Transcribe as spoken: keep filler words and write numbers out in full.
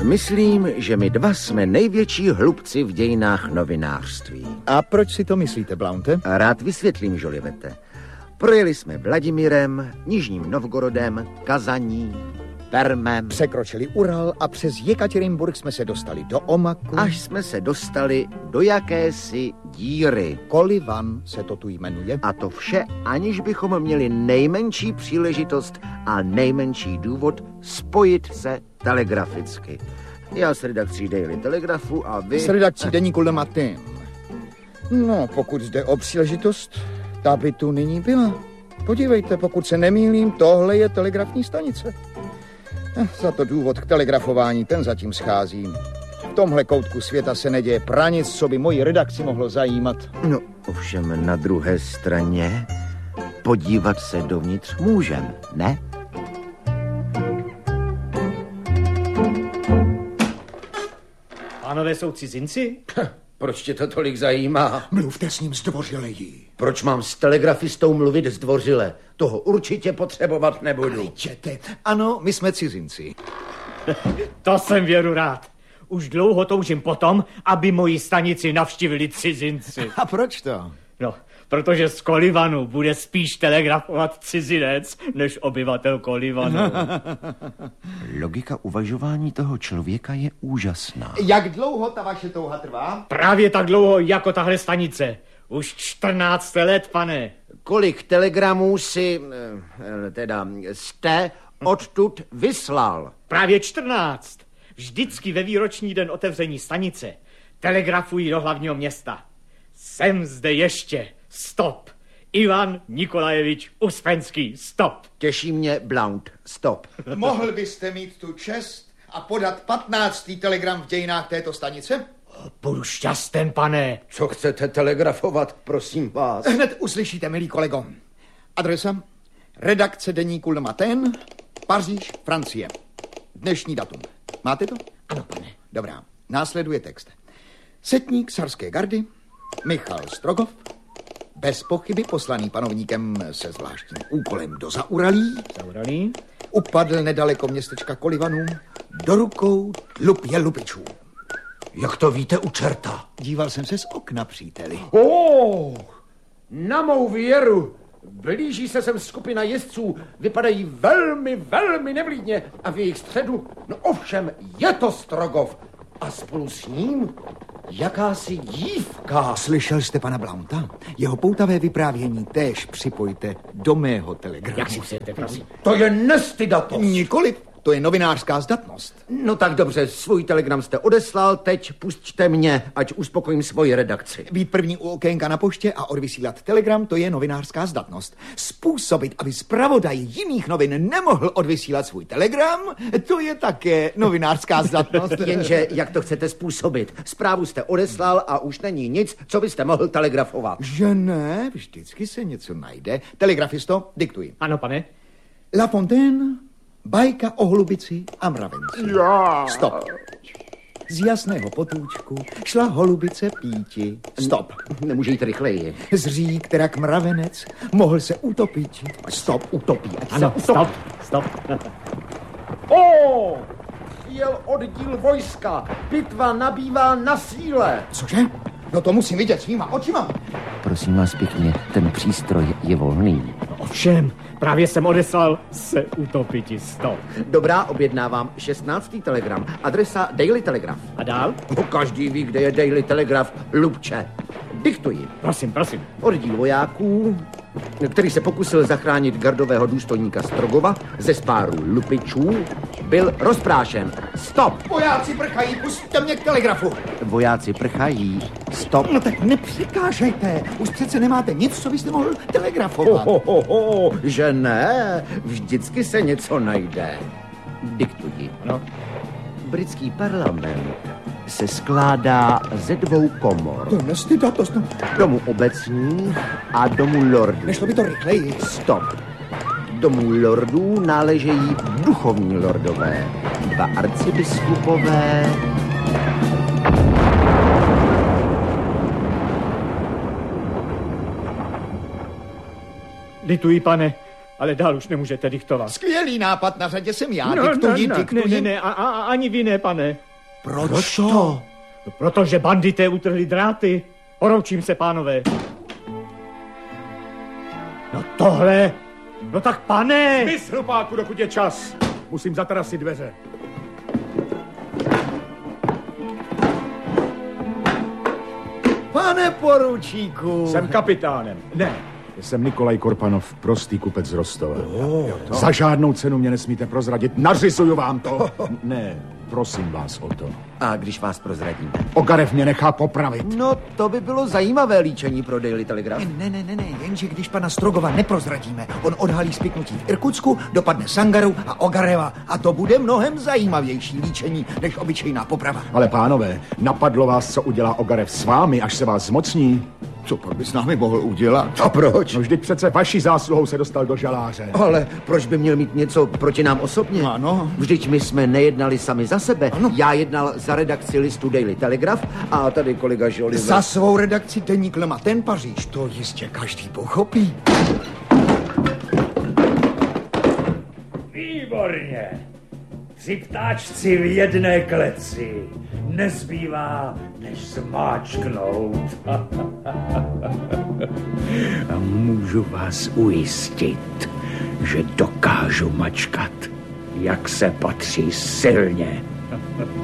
Myslím, že my dva jsme největší hlubci v dějinách novinářství. A proč si to myslíte, Blaunte? Rád vysvětlím, Žolivete. Projeli jsme Vladimirem, Nižním Novgorodem, Kazaní, Permem. Překročili Ural a přes Jekaterinburg jsme se dostali do Omaku. Až jsme se dostali do jakési díry. Kolivan se to tu jmenuje. A to vše, aniž bychom měli nejmenší příležitost a nejmenší důvod spojit se telegraficky. Já s redakcí Daily Telegrafu a vy... S redakcí deníku Le Matin. No, pokud jde o příležitost, ta by tu nyní byla. Podívejte, pokud se nemýlím, tohle je telegrafní stanice. Za to důvod k telegrafování, ten zatím schází. V tomhle koutku světa se neděje pranic, co by moji redakci mohlo zajímat. No, ovšem na druhé straně podívat se dovnitř můžem, ne? Pánové jsou cizinci? Proč tě to tolik zajímá? Mluvte s ním zdvořileji. Proč mám s telegrafistou mluvit zdvořile? Toho určitě potřebovat nebudu. Čete, ano, my jsme cizinci. To jsem věru rád. Už dlouho toužím potom, aby moji stanici navštívili cizinci. A proč to? No, protože z Kolivanu bude spíš telegrafovat cizinec, než obyvatel Kolivanu. Logika uvažování toho člověka je úžasná. Jak dlouho ta vaše touha trvá? Právě tak dlouho jako tahle stanice. Už čtrnáct let, pane. Kolik telegramů si, teda jste odtud vyslal? Právě čtrnáct. Vždycky ve výroční den otevření stanice telegrafují do hlavního města. Jsem zde ještě. Stop. Ivan Nikolajevič Uspenský. Stop. Těší mě, Blount. Stop. Mohl byste mít tu čest a podat patnáctý telegram v dějinách této stanice? Budu šťasten, pane. Co chcete telegrafovat, prosím vás? Hned uslyšíte, milý kolego. Adresa: redakce deníku Le Matin, Paříž, Francie. Dnešní datum. Máte to? Ano, pane. Dobrá. Následuje text. Setník carské gardy, Michal Strogov, bez pochyby poslaný panovníkem se zvláštním úkolem do Zauralí, Zauralí, upadl nedaleko městečka Kolivanů do rukou lupě lupičů. Jak to víte u čerta? Díval jsem se z okna, příteli. Oh, na mou věru. Blíží se sem skupina jezdců, vypadají velmi, velmi nevlídně a v jejich středu, no ovšem, je to Strogov. A spolu s ním jakási dívka. Slyšel jste pana Blaunta? Jeho poutavé vyprávění též připojte do mého telegramu. Jak si přejete, prosím? To je nestydatost. Nikoliv, to je novinářská zdatnost. No tak dobře, svůj telegram jste odeslal, teď pusťte mě, ať uspokojím svoji redakci. Být první u okénka na poště a odvysílat telegram, to je novinářská zdatnost. Způsobit, aby zpravodaj jiných novin nemohl odvysílat svůj telegram, to je také novinářská zdatnost. Jenže jak to chcete způsobit? Zprávu jste odeslal a už není nic, co byste mohl telegrafovat. Že ne, vždycky se něco najde. Telegrafisto, diktuji. Ano, pane. La Fontaine, bajka o holubici a mravenci. Já. Stop. Z jasného potůčku šla holubice píti. Stop. Nemůže jít rychleji. Zřík, terak mravenec, mohl se utopit. Stop, utopí. Ano, stop, stop. O! Jel oddíl vojska. Bitva nabývá na síle. Cože? No to musím vidět svýma očima. Prosím vás pěkně, ten přístroj je volný. Ovšem, právě jsem odeslal se utopiti. Stop. Dobrá, objednávám šestnáctý telegram. Adresa Daily Telegraph. A dál? No, každý ví, kde je Daily Telegraph, Lubče. Diktuji. Prosím, prosím. Oddíl vojáků, který se pokusil zachránit gardového důstojníka Strogova ze spáru lupičů, byl rozprášen. Stop! Vojáci prchají, pusťte mě k telegrafu. Vojáci prchají. Stop! No tak nepřekážejte. Už přece nemáte nic, co byste mohl telegrafovat. Ho, ho, ho, že ne? Vždycky se něco najde. Diktuji. No. Britský parlament se skládá ze dvou komor. To nestydatost. No. Domu obecních a domu lordů. Nešlo by to rychleji? Stop. Domu lordů náležejí duchovní lordové, dva arcibiskupové. Lituji, pane, ale dál už nemůžete diktovat. Skvělý nápad, na řadě jsem já. No, Diktuji, no, no, diktuji. ne, ne, ne, a, a, ani vy ne, pane. Proč, Proč to? No, protože bandité utrhli dráty. Poroučím se, pánové. No tohle, no tak pane. Vys, hlupáku, dokud je čas. Musím zatarasit dveře. Pane poručíku. Jsem kapitánem. Ne, jsem Nikolaj Korpanov, prostý kupec z Rostova. Oh, Za žádnou cenu mě nesmíte prozradit, nařizuju vám to. Ne, prosím vás o to. A když vás prozradím? Ogarev mě nechá popravit. No, to by bylo zajímavé líčení pro Daily Telegraph. Ne, ne, ne, ne, jenže když pana Strogova neprozradíme, on odhalí spiknutí v Irkutsku, dopadne Sangaru a Ogareva a to bude mnohem zajímavější líčení než obyčejná poprava. Ale pánové, napadlo vás, co udělá Ogarev s vámi, až se vás zmocní? Co pak by s námi mohl udělat? A proč? No vždyť přece vaší zásluhou se dostal do žaláře. Ale proč by měl mít něco proti nám osobně? Ano. Vždyť my jsme nejednali sami za sebe. Ano. Já jednal za redakci listu Daily Telegraph a tady kolega Žoli. Za svou redakci deník Le Matin Paříž. To jistě každý pochopí. Výborně. Tři ptáčci v jedné kleci. Nezbývá, než zmáčknout. A můžu vás ujistit, že dokážu mačkat, jak se patří silně.